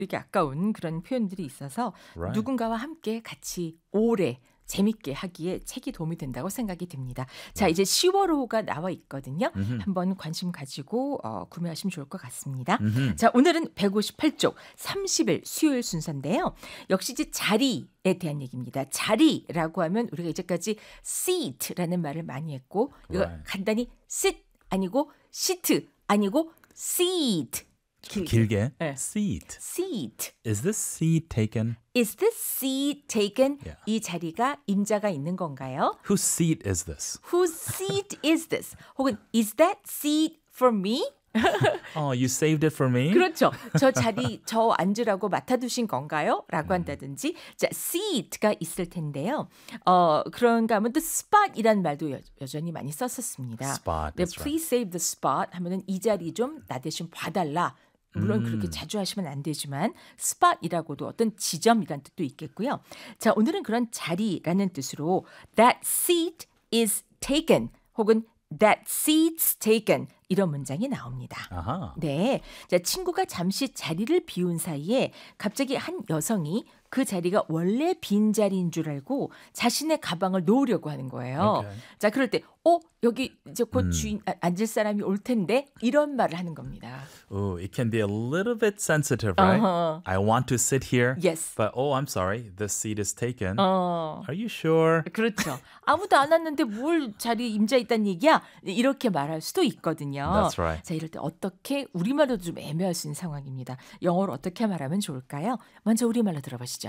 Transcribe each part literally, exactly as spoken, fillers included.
이렇게 아까운 그런 표현들이 있어서 Right. 누군가와 함께 같이 오래 재밌게 하기에 책이 도움이 된다고 생각이 듭니다. 자, 이제 시월호가 나와 있거든요. Mm-hmm. 한번 관심 가지고 어, 구매하시면 좋을 것 같습니다. Mm-hmm. 자, 오늘은 백오십팔 쪽 삼십 일 수요일 순서인데요. 역시 이제 자리에 대한 얘기입니다. 자리라고 하면 우리가 이제까지 seat라는 말을 많이 했고 이거 Right. 간단히 sit 아니고 sit 아니고 seat. 길게. 길게. 네. Seat. seat. Is this seat taken? Is this seat taken? Yeah. 이 자리가 임자가 있는 건가요? Whose seat is this? Whose seat is this? 혹은 is that seat for me? Oh, you saved it for me? 그렇죠. 저 자리 저 앉으라고 맡아두신 건가요? 라고 한다든지 자, seat가 있을 텐데요. 어, 그런가 하면 또 spot이란 말도 여, 여전히 많이 썼었습니다. Spot, 네, that's right. please save the spot 하면은 이 자리 좀 나 대신 봐달라. 물론 음. 그렇게 자주 하시면 안 되지만 spot이라고도 어떤 지점이란 뜻도 있겠고요. 자, 오늘은 그런 자리라는 뜻으로 that seat is taken 혹은 that seat's taken 이런 문장이 나옵니다. 아하. 네, 자, 친구가 잠시 자리를 비운 사이에 갑자기 한 여성이 그 자리가 원래 빈 자리인 줄 알고 자신의 가방을 놓으려고 하는 거예요. Okay. 자, 그럴 때, 어, 여기 이제 곧 음. 주인 아, 앉을 사람이 올 텐데 이런 말을 하는 겁니다. Oh, it can be a little bit sensitive, right? Uh-huh. I want to sit here, Yes. but oh, I'm sorry, this seat is taken. 어, Are you sure? 그렇죠. 아무도 안 왔는데 뭘 자리 임자 있다는 얘기야? 이렇게 말할 수도 있거든요. That's right. 자, 이럴 때 어떻게 우리말로도 좀 애매할 수 있는 상황입니다. 영어로 어떻게 말하면 좋을까요? 먼저 우리말로 들어보시죠.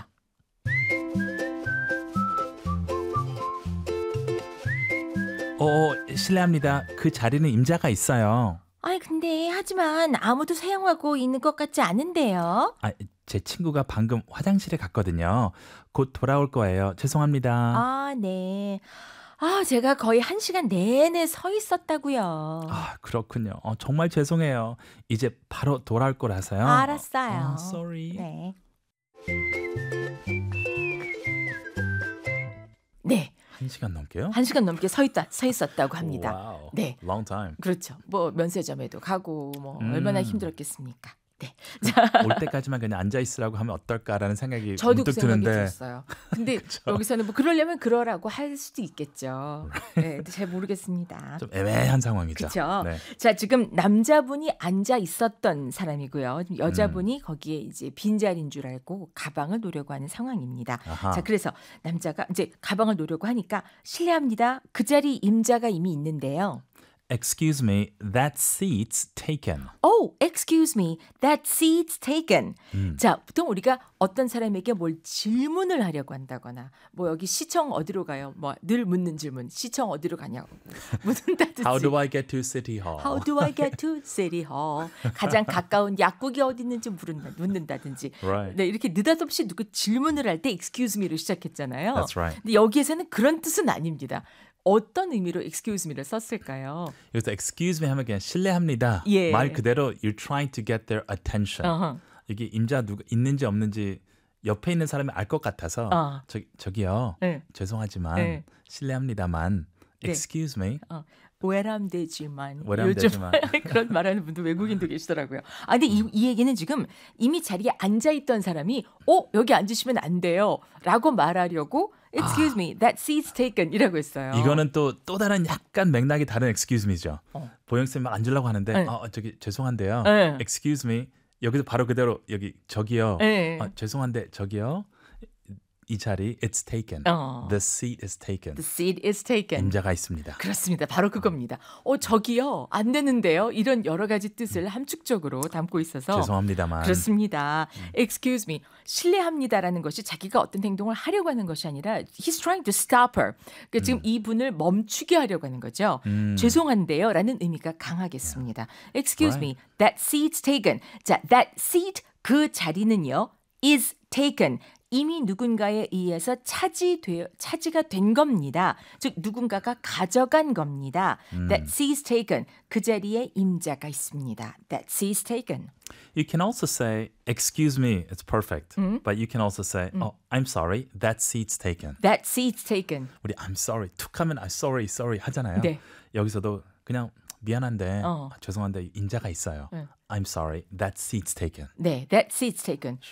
어, 실례합니다. 그 자리는 임자가 있어요. 아니 근데 하지만 아무도 사용하고 있는 것 같지 않은데요. 아, 제 친구가 방금 화장실에 갔거든요. 곧 돌아올 거예요. 죄송합니다. 아, 네. 아, 제가 거의 한 시간 내내 서 있었다고요. 아, 그렇군요. 어, 정말 죄송해요. 이제 바로 돌아올 거라서요. 알았어요. 어, sorry. 네. 네. 한 시간 넘게요? 한 시간 넘게 서 있다, 서 있었다고 합니다. Wow. 네. Long time. 그렇죠. 뭐 면세점에도 가고 뭐 음. 얼마나 힘들었겠습니까? 네. 올 때까지만 그냥 앉아 있으라고 하면 어떨까라는 생각이 저도 그 문득 생각이 드는데 들었어요. 근데 여기서는 뭐 그러려면 그러라고 할 수도 있겠죠. 네, 근데 잘 모르겠습니다. 좀 애매한 상황이죠. 그렇죠. 네. 자, 지금 남자분이 앉아 있었던 사람이고요. 지금 여자분이 음. 거기에 이제 빈자리인 줄 알고 가방을 놓으려고 하는 상황입니다. 아하. 자, 그래서 남자가 이제 가방을 놓으려고 하니까 실례합니다. 그 자리 임자가 이미 있는데요. Excuse me, that seat's taken. Oh, excuse me, that seat's taken. 음. 자, 보통 우리가 어떤 사람에게 뭘 질문을 하려고 한다거나, 뭐 여기 시청 어디로 가요? 뭐 늘 묻는 질문, 시청 어디로 가냐고 묻는다든지. How do I get to City Hall? How do I get to City Hall? 가장 가까운 약국이 어디 있는지 물은다, 묻는다든지. Right. 네, 이렇게 느닷없이 누구 질문을 할 때 excuse me로 시작했잖아요. That's right. 근데 여기에서는 그런 뜻은 아닙니다. 어떤 의미로 excuse me를 썼을까요? 여기서 excuse me 하면 그냥 실례합니다. 예. 말 그대로 you're trying to get their attention. 어허. 이게 임자 누가 있는지 없는지 옆에 있는 사람이 알 것 같아서 어. 저, 저기요. 네. 죄송하지만 네. 실례합니다만 네. excuse me. 어, 외람되지만 외람되지만. 요즘 그런 말하는 분도 외국인도 계시더라고요. 아, 근데 이, 이 얘기는 지금 이미 자리에 앉아있던 사람이 어? 여기 앉으시면 안 돼요 라고 말하려고 excuse me, that seat's taken 이라고 했어요. 이거는 또 또 다른 약간 맥락이 다른 excuse me죠. 어. 보영쌤 막 앉으려고 하는데 네. 어, 저기 죄송한데요. 네. excuse me. 여기서 바로 그대로 여기 저기요. 네. 아, 죄송한데 저기요. 이 자리 it's taken. 어. The seat is taken. The seat is taken. 임자가 있습니다. 그렇습니다. 바로 그겁니다. 어, 저기요. 안 되는데요. 이런 여러 가지 뜻을 함축적으로 담고 있어서 죄송합니다만. 그렇습니다. Excuse me. 실례합니다라는 것이 자기가 어떤 행동을 하려고 하는 것이 아니라 he's trying to stop her. 그러니까 지금 이 분을 멈추게 하려고 하는 거죠. 음. 죄송한데요. 라는 의미가 강하겠습니다. Excuse Right. me. That seat's taken. 자, that seat 그 자리는요. is taken. 이미 누군가에 의해서 차지되, 차지가 된 겁니다. 즉 누군가가 가져간 겁니다. 음. That seat's taken. 그 자리에 임자가 있습니다. That seat's taken. You can also say, excuse me, it's perfect. 음. But you can also say, oh, I'm sorry, that seat's taken. That seat's taken. 우리 I'm sorry, 툭 하면 I'm sorry, sorry 하잖아요. 네. 여기서도 그냥 미안한데 어. 죄송한데 인자가 있어요. 네. I'm sorry, that seat's taken. 네, that seat's taken.